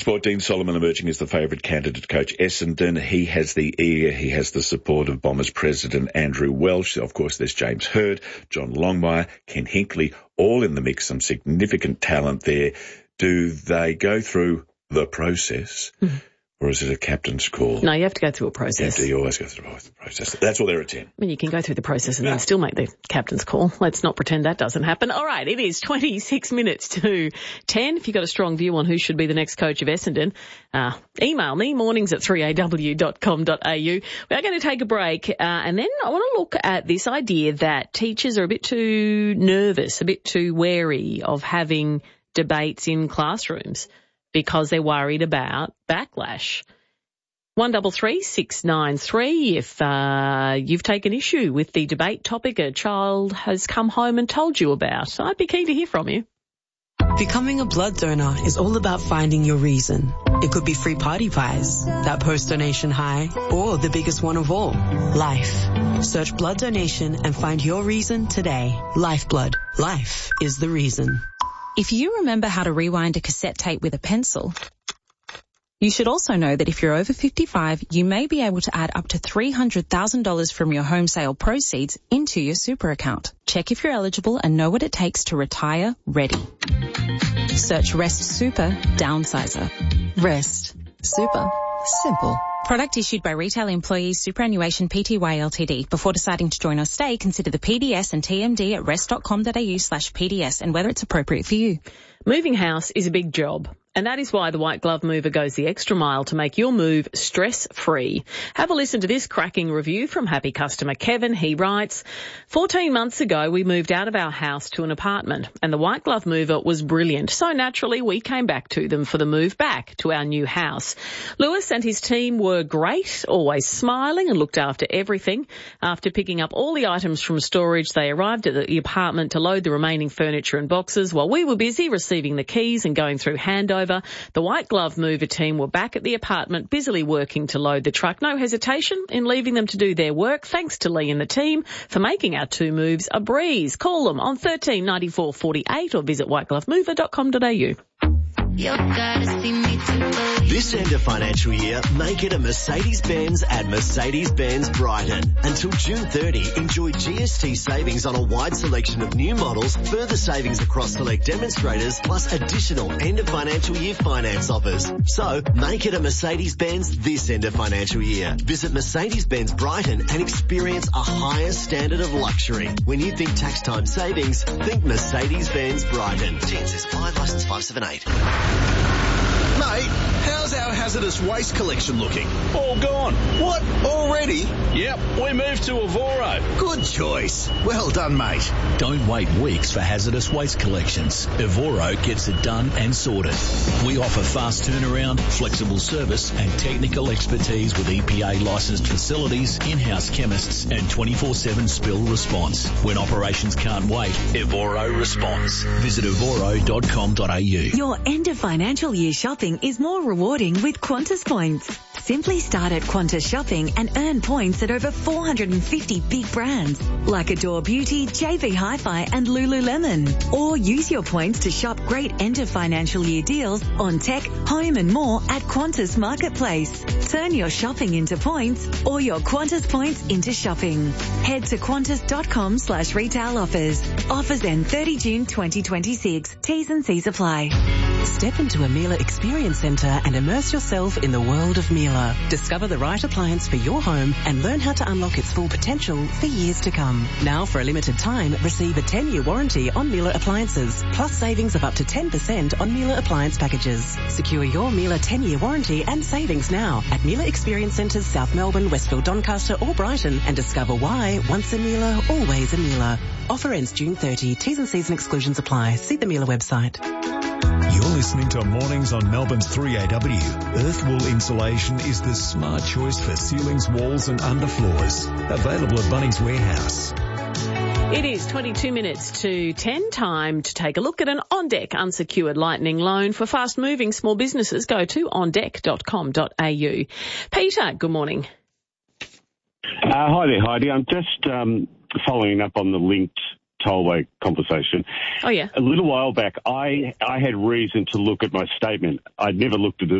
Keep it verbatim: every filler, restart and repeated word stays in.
Sport, Dean Solomon emerging as the favourite candidate to coach Essendon. He has the ear, he has the support of Bombers president Andrew Welsh. Of course, there's James Hird, John Longmire, Ken Hinkley, all in the mix, some significant talent there. Do they go through the process? Mm-hmm. Or is it a captain's call? No, you have to go through a process. Yeah, you always go through the process. That's all there are ten. I mean, you can go through the process and yeah. then still make the captain's call. Let's not pretend that doesn't happen. All right, it is twenty-six minutes to ten. If you've got a strong view on who should be the next coach of Essendon, uh, email me, mornings at three a w dot com dot a u. We are going to take a break, uh, and then I want to look at this idea that teachers are a bit too nervous, a bit too wary of having debates in classrooms, because they're worried about backlash. One double three six nine three. If uh, you've taken issue with the debate topic a child has come home and told you about, I'd be keen to hear from you. Becoming a blood donor is all about finding your reason. It could be free party pies, that post-donation high, or the biggest one of all, life. Search blood donation and find your reason today. Lifeblood. Life is the reason. If you remember how to rewind a cassette tape with a pencil, you should also know that if you're over fifty-five, you may be able to add up to three hundred thousand dollars from your home sale proceeds into your super account. Check if you're eligible and know what it takes to retire ready. Search Rest Super Downsizer. Rest Super Simple. Product issued by Retail Employees Superannuation Pty Ltd. Before deciding to join or stay, consider the P D S and T M D at rest dot com dot a u slash P D S and whether it's appropriate for you. Moving house is a big job, and that is why the White Glove Mover goes the extra mile to make your move stress-free. Have a listen to this cracking review from happy customer Kevin. He writes, fourteen months ago we moved out of our house to an apartment, and the White Glove Mover was brilliant. So naturally we came back to them for the move back to our new house. Lewis and his team were great, always smiling and looked after everything. After picking up all the items from storage, they arrived at the apartment to load the remaining furniture and boxes. While we were busy receiving the keys and going through handover, the White Glove Mover team were back at the apartment, busily working to load the truck. No hesitation in leaving them to do their work. Thanks to Lee and the team for making our two moves a breeze. Call them on thirteen ninety-four forty-eight or visit white glove mover dot com dot a u. This end of financial year, make it a Mercedes-Benz at Mercedes-Benz Brighton. Until June thirtieth, enjoy G S T savings on a wide selection of new models, further savings across select demonstrators, plus additional end of financial year finance offers. So, make it a Mercedes-Benz this end of financial year. Visit Mercedes-Benz Brighton and experience a higher standard of luxury. When you think tax time savings, think Mercedes-Benz Brighton. T N C supply license five seven eight. Mate, how's our hazardous waste collection looking? All gone. What? Already? Yep, we moved to Evoro. Good choice. Well done, mate. Don't wait weeks for hazardous waste collections. Evoro gets it done and sorted. We offer fast turnaround, flexible service and technical expertise with E P A licensed facilities, in-house chemists and twenty-four seven spill response. When operations can't wait, Evoro responds. Visit evoro dot com dot a u. Your end of financial year shopping is more rewarding with Qantas points. Simply start at Qantas Shopping and earn points at over four hundred fifty big brands like Adore Beauty, J B Hi-Fi and Lululemon. Or use your points to shop great end of financial year deals on tech, home and more at Qantas Marketplace. Turn your shopping into points or your Qantas points into shopping. Head to qantas dot com slash retail offers. Offers end thirty June twenty twenty-six. T's and C's apply. Step into a Miele Experience Centre and immerse yourself in the world of Miele. Discover the right appliance for your home and learn how to unlock its full potential for years to come. Now, for a limited time, receive a ten-year warranty on Miele appliances, plus savings of up to ten percent on Miele appliance packages. Secure your Miele ten-year warranty and savings now at Miele Experience Centres, South Melbourne, Westfield, Doncaster or Brighton, and discover why once a Miele, always a Miele. Offer ends June thirtieth. T's and C's and exclusions apply. See the Miele website. You're listening to Mornings on Melbourne's three A W. Earthwool Insulation is the smart choice for ceilings, walls and underfloors. Available at Bunnings Warehouse. It is twenty-two minutes to ten. Time to take a look at an On-Deck unsecured lightning loan for fast-moving small businesses. Go to on deck dot com dot a u. Peter, good morning. Uh, hi there, Heidi. I'm just um, following up on the linked tollway conversation. Oh, yeah. A little while back, I, I had reason to look at my statement. I'd never looked at it